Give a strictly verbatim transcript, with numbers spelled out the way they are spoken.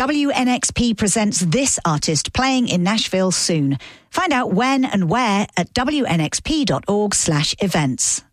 W N X P presents this artist playing in Nashville soon. Find out when and where at w n x p dot org slash events.